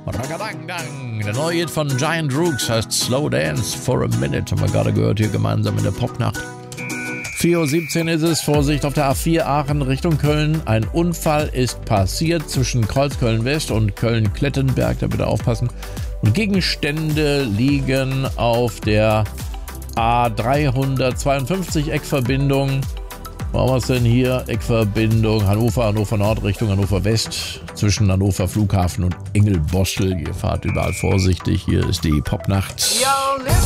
Ragadang, der neue Hit von Giant Rooks heißt Slow Dance for a Minute. Haben wir gerade gehört hier gemeinsam in der Popnacht. 4:17 Uhr ist es. Vorsicht auf der A4 Aachen Richtung Köln. Ein Unfall ist passiert zwischen Kreuzköln West und Köln-Klettenberg. Da bitte aufpassen. Und Gegenstände liegen auf der A352 Eckverbindung. Wo haben wir es denn hier? Eckverbindung Hannover Nord Richtung Hannover West. Zwischen Hannover Flughafen und Engelbostel. Ihr fahrt überall vorsichtig. Hier ist die Popnacht.